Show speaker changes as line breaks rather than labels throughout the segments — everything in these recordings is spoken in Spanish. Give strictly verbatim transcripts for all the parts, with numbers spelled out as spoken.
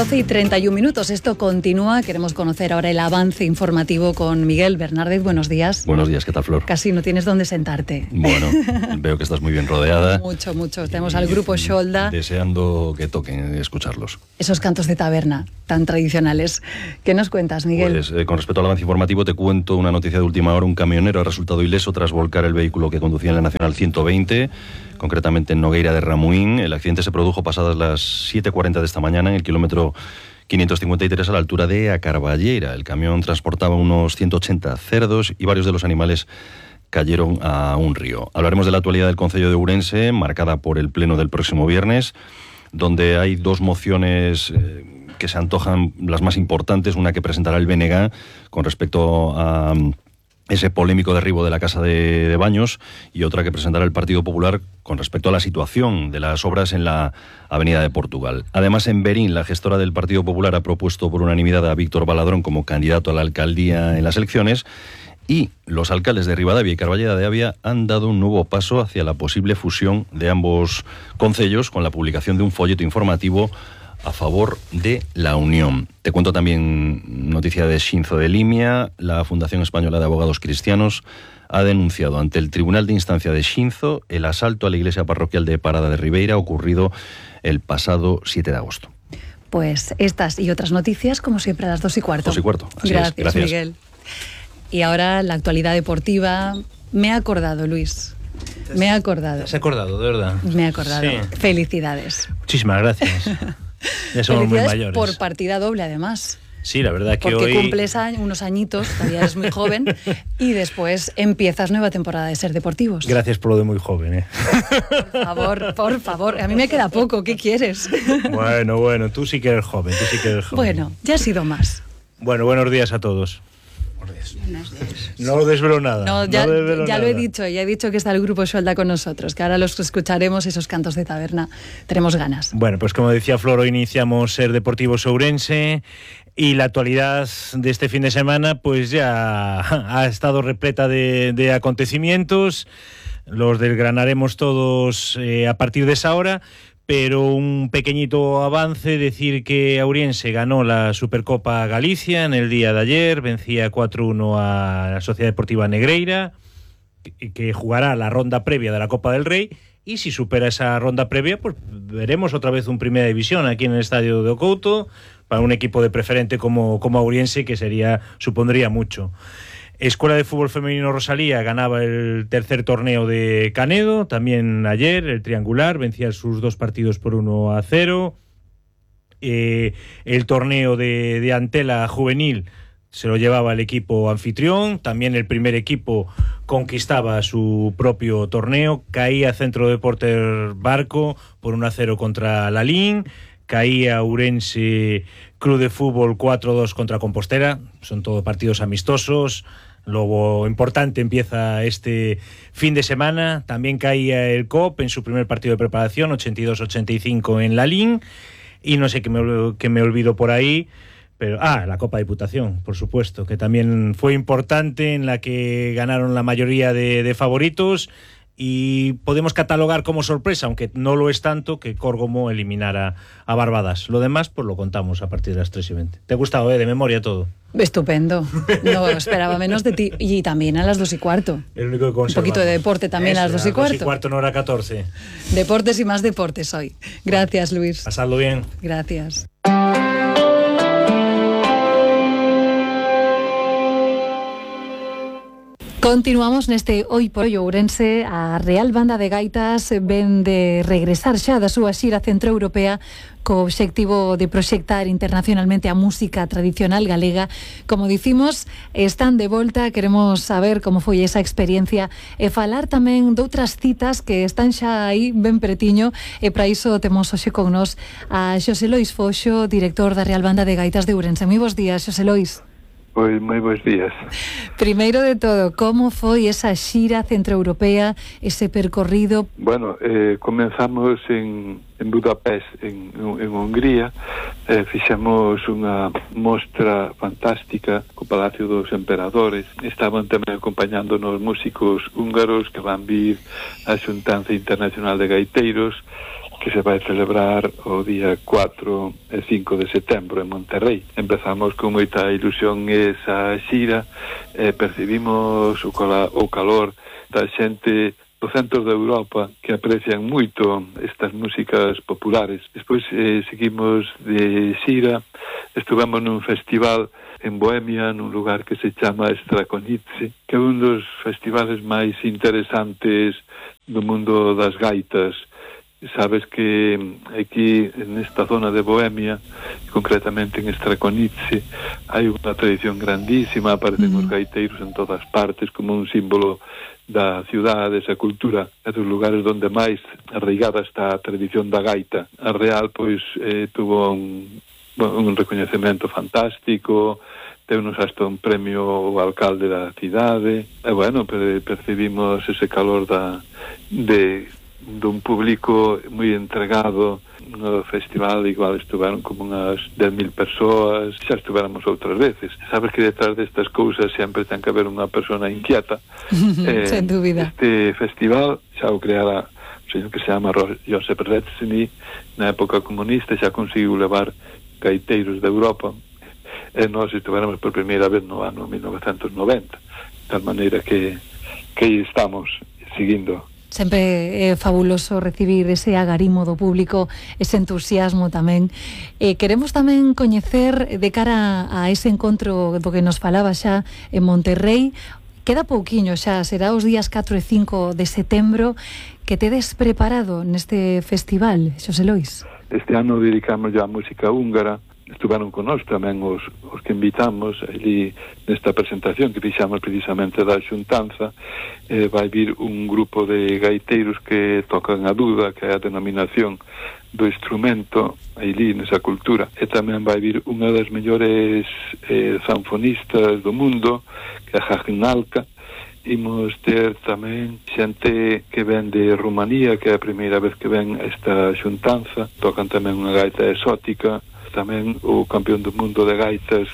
doce y treinta y un minutos. Esto continúa. Queremos conocer ahora el avance informativo con Miguel Bernárdez. Buenos días.
Buenos días, ¿qué tal, Flor?
Casi no tienes dónde sentarte.
Bueno, veo que estás muy bien rodeada.
Mucho, mucho. Tenemos al grupo Xolda.
Deseando que toquen escucharlos.
Esos cantos de taberna tan tradicionales. ¿Qué nos cuentas, Miguel?
Pues eh, con respecto al avance informativo te cuento una noticia de última hora. Un camionero ha resultado ileso tras volcar el vehículo que conducía en la Nacional ciento veinte, concretamente en Nogueira de Ramuín. El accidente se produjo pasadas las siete cuarenta de esta mañana en el kilómetro quinientos cincuenta y tres a la altura de A Carballera. El camión transportaba unos ciento ochenta cerdos y varios de los animales cayeron a un río. Hablaremos de la actualidad del Concello de Ourense, marcada por el pleno del próximo viernes, donde hay dos mociones eh, que se antojan las más importantes. Una que presentará el B N G con respecto a ese polémico derribo de la Casa de, de Baños, y otra que presentará el Partido Popular con respecto a la situación de las obras en la Avenida de Portugal. Además, en Berín, la gestora del Partido Popular ha propuesto por unanimidad a Víctor Baladrón como candidato a la alcaldía en las elecciones, y los alcaldes de Ribadavia y Carballeda de Avia han dado un nuevo paso hacia la posible fusión de ambos concellos con la publicación de un folleto informativo a favor de la unión. Te cuento también noticia de Xinzo de Limia. La Fundación Española de Abogados Cristianos ha denunciado ante el Tribunal de Instancia de Xinzo el asalto a la iglesia parroquial de Parada de Ribeira ocurrido el pasado siete de agosto.
Pues estas y otras noticias, como siempre, a las dos y cuarto.
Dos y cuarto. Así
Gracias,
es. Gracias,
Miguel. Y ahora la actualidad deportiva. Me he acordado, Luis. Me he acordado.
¿Te has acordado, de verdad?
Me he acordado.
Sí.
Felicidades.
Muchísimas gracias. Ya somos muy mayores.
Por partida doble, además.
Sí, la verdad que
Porque
hoy...
cumples años, unos añitos, todavía eres muy joven, y después empiezas nueva temporada de Ser Deportivos.
Gracias por lo de muy joven, ¿eh?
Por favor, por favor. A mí me queda poco, ¿qué quieres?
Bueno, bueno, tú sí que eres joven, tú sí que eres joven.
Bueno, ya ha sido más.
Bueno, buenos días a todos. No desvelo nada.
No, ya,
no desvelo
ya
nada.
lo he dicho, ya he dicho que está el grupo Xolda con nosotros, que ahora los escucharemos, esos cantos de taberna. Tenemos ganas.
Bueno, pues como decía Flor, hoy iniciamos Ser Deportivos Ourense, y la actualidad de este fin de semana pues ya ha estado repleta de, de acontecimientos. Los desgranaremos todos eh, a partir de esa hora. Pero un pequeñito avance, decir que Ourense ganó la Supercopa Galicia en el día de ayer, vencía cuatro uno a la Sociedad Deportiva Negreira, que jugará la ronda previa de la Copa del Rey, y si supera esa ronda previa, pues veremos otra vez un Primera División aquí en el Estadio de Ocouto, para un equipo de preferente como, como Ourense, que sería, supondría mucho. Escuela de Fútbol Femenino Rosalía ganaba el tercer torneo de Canedo, también ayer, el triangular, vencía sus dos partidos por uno a cero. Eh, el torneo de, de Antela juvenil se lo llevaba el equipo anfitrión, también el primer equipo conquistaba su propio torneo, caía Centro Deportes Barco por uno a cero contra Lalín, caía Ourense Club de Fútbol cuatro dos contra Compostela, son todos partidos amistosos. Lo importante empieza este fin de semana. También caía el C O P en su primer partido de preparación, ochenta y dos ochenta y cinco en Lalín, y no sé qué me, qué me olvido por ahí, pero ah, la Copa Diputación, por supuesto, que también fue importante, en la que ganaron la mayoría de, de favoritos. Y podemos catalogar como sorpresa, aunque no lo es tanto, que Córgomo eliminara a Barbadas. Lo demás, pues lo contamos a partir de las tres y veinte. ¿Te ha gustado, eh? De memoria todo.
Estupendo. No esperaba menos de ti. Y también a las dos y cuarto.
El único que conservamos.
Un poquito de deporte también. Eso, a las dos y cuarto.
dos y cuarto, no era catorce.
Deportes y más deportes hoy. Gracias, Luis.
Pasadlo bien.
Gracias. Continuamos neste Hoy por Hoy Ourense. A Real Banda de Gaitas ven de regresar xa da súa xira centroeuropea co obxectivo de proxectar internacionalmente a música tradicional galega. Como dicimos, están de volta, queremos saber como foi esa experiencia e falar tamén doutras citas que están xa aí ben pretiño, e para iso temos hoxe con nós a Xosé Lois Foxo, director da Real Banda de Gaitas de Ourense. Moi bons días, Xosé Lois.
Pois moi bons días.
Primeiro de todo, como foi esa xira centroeuropea, ese percorrido?
Bueno, eh, comenzamos en, en Budapest, en, en Hungría, eh, fixemos unha mostra fantástica co Palacio dos Emperadores. Estaban tamén acompañándonos músicos húngaros que van vir a Xuntanza Internacional de Gaiteiros, que se vai celebrar o día cuatro e cinco de setembro en Monterrey. Empezamos con moita ilusión esa xira, e percibimos o, cola, o calor da xente do centro de Europa que aprecian moito estas músicas populares. Despois eh, seguimos de xira, estuvemos nun festival en Bohemia, nun lugar que se chama Strakonice, que é un dos festivales máis interesantes do mundo das gaitas. Sabes que aquí, nesta zona de Bohemia, concretamente en Strakonice, hai unha tradición grandísima, aparecen mm. os gaiteiros en todas partes como un símbolo da ciudade, esa cultura, é dos lugares onde máis arraigada está a tradición da gaita. A Real, pois, eh, tuvo un, un recoñecemento fantástico, deu-nos hasta un premio o alcalde da cidade, e, bueno, percibimos ese calor da, de... dun público moi entregado. No festival igual estuveron como unhas dez mil persoas, xa estuvéramos outras veces. Sabes que detrás destas cousas sempre ten que haber unha persona inquieta.
eh, Sen dúbida.
Este festival xa o creara un señor que se chama Josep Rezny na época comunista, xa conseguiu levar gaiteiros de Europa, e nós estuvéramos por primeira vez no ano mil novecentos noventa, de tal maneira que, que aí estamos seguindo.
Sempre é fabuloso recibir ese agarimo do público, ese entusiasmo tamén. Eh, queremos tamén coñecer de cara a ese encontro do que nos falaba xa en Monterrey. Queda pouquiño xa, será os días catro e cinco de setembro. Que tedes preparado neste festival, Xosé Lois?
Este ano dedicamos a música húngara. Estuveron con nós tamén os, os que invitamos ali nesta presentación que fixamos precisamente da xuntanza. Eh, vai vir un grupo de gaiteiros que tocan a duda, que é a denominación do instrumento ali nesa cultura, e tamén vai vir unha das mellores eh, zanfonistas do mundo, que é a Jagnalka. Imos ter tamén xente que ven de Rumanía, que é a primeira vez que ven esta xuntanza, tocan tamén unha gaita exótica, tamén o campeón do mundo de gaitas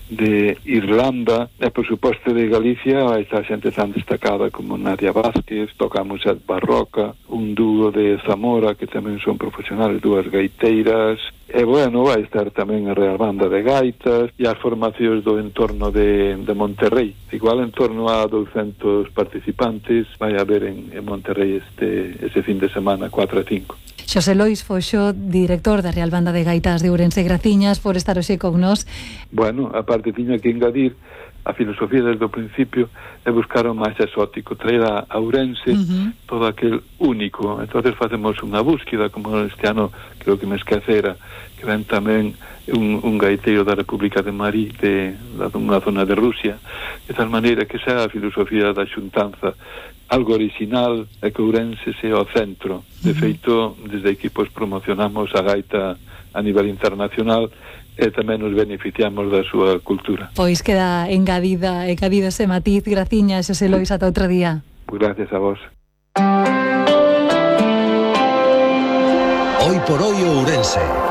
de Irlanda, e por suposto de Galicia vai estar xente tan destacada como Nadia Vázquez, tocamos a Barroca, un dúo de Zamora que tamén son profesionales, dúas gaiteiras, e bueno, vai estar tamén a Real Banda de Gaitas e as formacións do entorno de, de Monterrey. Igual en torno a douscentos participantes vai haber en, en Monterrey este, ese fin de semana, cuatro e cinco.
Xosé Lois Foxo, director da Real Banda de Gaitas de Ourense, graciñas por estar hoxe con nós.
Bueno, aparte tiña que engadir a filosofía desde o principio é buscar o máis exótico, traer a Ourense uh-huh. todo aquel único. Entonces facemos unha búsqueda, como este ano creo que me esquecera, que ven tamén un, un gaiteiro da República de Mari, de, de unha zona de Rusia, de tal maneira que sea a filosofía da xuntanza algo original, e que Ourense sea o centro. De feito, desde aquí pois promocionamos a gaita a nivel internacional e tamén nos beneficiamos da súa cultura.
Pois queda engadida, engadido ese matiz. Graciñas, Xosé Lois, ata outro día.
Pues gracias a vos.
Hoy por hoy Ourense.